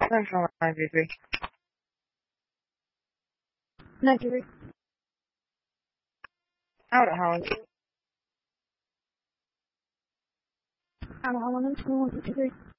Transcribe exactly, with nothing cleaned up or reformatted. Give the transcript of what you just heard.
Central ninety-three. ninety-three. Out at Holland. Out of Holland, twenty-one fifty-three.